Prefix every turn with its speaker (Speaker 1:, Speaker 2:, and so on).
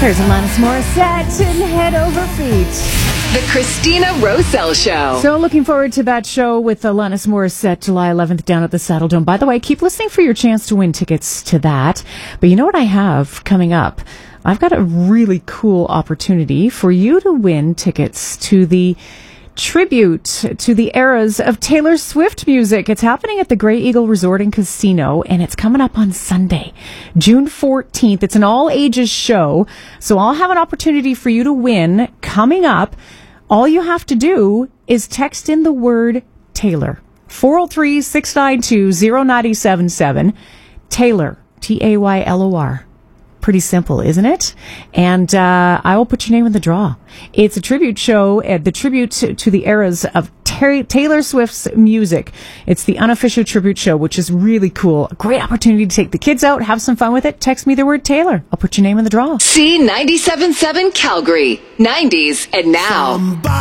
Speaker 1: There's Alanis Morissette and Head Over Feet.
Speaker 2: The Christina Roselle Show.
Speaker 1: So looking forward to that show with Alanis Morissette, July 11th down at the Saddle Dome. By the way, keep listening for your chance to win tickets to that. But you know what I have coming up? I've got a really cool opportunity for you to win tickets to the tribute to the eras of Taylor Swift music. It's happening at the Grey Eagle Resort and Casino, and it's coming up on Sunday, June 14th. It's an all-ages show, so I'll have an opportunity for you to win coming up. All you have to do is text in the word Taylor, 403-692-0977, Taylor, Taylor. Pretty simple, isn't it? And I will put your name in the draw. It's a tribute show, the tribute to the eras of Taylor Swift's music. It's the unofficial tribute show, which is really cool. A great opportunity to take the kids out, have some fun with it. Text me the word Taylor. I'll put your name in the draw.
Speaker 2: C97.7 Calgary, 90s and now.